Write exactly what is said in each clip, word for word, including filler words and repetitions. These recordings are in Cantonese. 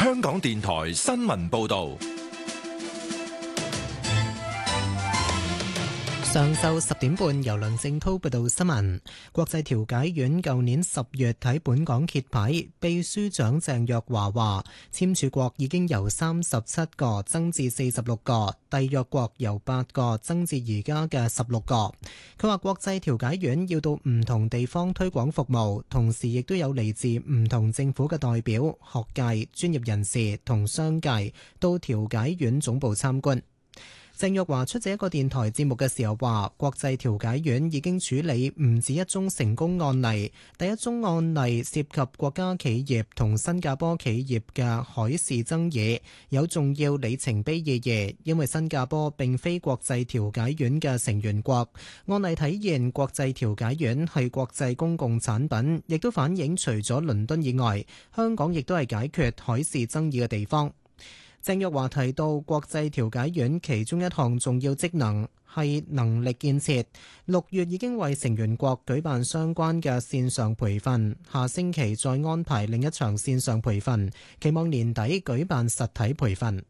香港電台新聞報道。 上晝十點半，由梁正濤報道新聞。國際調解院舊年十月喺本港揭牌，秘書長鄭若驊話，簽署國已經由三十七個增至四十六個，締約國由八個增至而家嘅十六個。佢話國際調解院要到唔同地方推廣服務，同時亦都有嚟自唔同政府嘅代表、學界、專業人士同商界到調解院總部參觀。鄭若驊出席一個電台節目嘅時候話，國際調解院已經處理唔止一宗成功案例，第一宗案例涉及國家企業同新加坡企業嘅海事爭議，有重要里程碑意義，因為新加坡並非國際調解院嘅成員國。案例體現國際調解院係國際公共產品，亦都反映除咗倫敦以外，香港亦都係解決海事爭議嘅地方。鄭若驊提到，國際調解院其中一項重要職能係能力建設，六月已經為成員國舉辦相關嘅線上培訓，下星期再安排另一場線上培訓，期望年底舉辦實體培訓。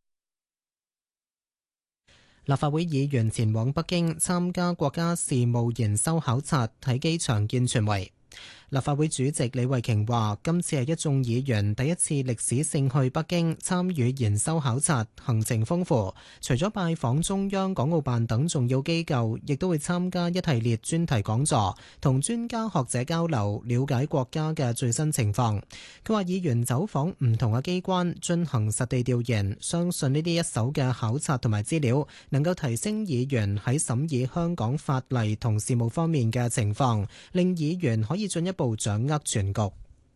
立法會議員前往北京參加國家事務研修考察，喺機場見傳媒。立法會主席李慧瓊話，今次係一眾議員第一次歷史性去北京參與研修考察，行程豐富。除咗拜訪中央、港澳辦等重要機構，亦都會參加一系列專題講座，同專家學者交流，了解國家嘅最新情況。佢話議員走訪唔同嘅機關，進行實地調研，相信呢啲一手嘅考察同埋資料，能夠提升議員喺審議香港法例同事務方面嘅情況，令議員可以進一步掌握全局。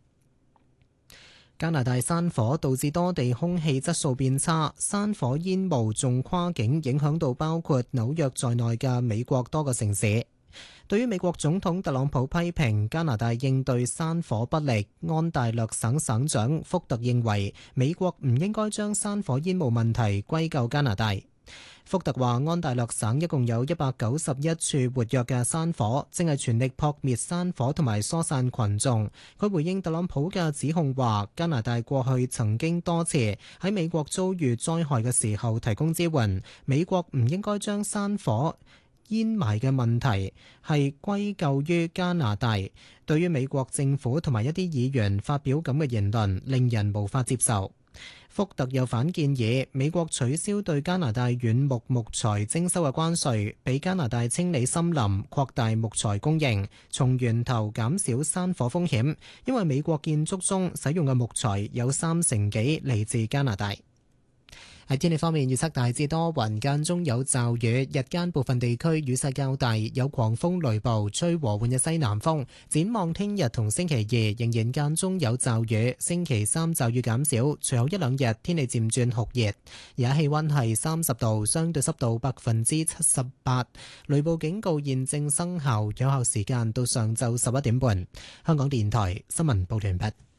加拿大山火導致多地空氣質素變差，山火煙霧仲跨境影響到包括紐約在內嘅美國多個城市。對於美國總統特朗普批評加拿大應對山火不力，安大略省省長福特認為美國唔應該將山火煙霧問題歸咎加拿大。福特話，安大略省一共有一百九十一處活躍嘅山火，正係全力撲滅山火同埋疏散群眾。佢回應特朗普嘅指控話，加拿大過去曾經多次喺美國遭遇災害嘅時候提供支援，美國唔應該將山火煙霾嘅問題係歸咎於加拿大。對於美國政府同埋一啲議員發表咁嘅言論，令人無法接受。福特又反建議美國取消對加拿大軟木木材徵收嘅關稅，俾加拿大清理森林、擴大木材供應，從源頭減少山火風險。因為美國建築中使用嘅木材有三成幾嚟自加拿大。喺天氣方面，預測大致多雲，間中有驟雨，日間部分地區雨勢較大，有狂風雷暴，吹和緩嘅西南風。展望聽日同星期二仍然間中有驟雨，星期三驟雨減少，隨後一兩日天氣漸轉酷熱。而家氣溫係三十度，相對濕度百分之七十八，雷暴警告現正生效，有效時間到上晝十一點半。香港電台新聞報道完畢。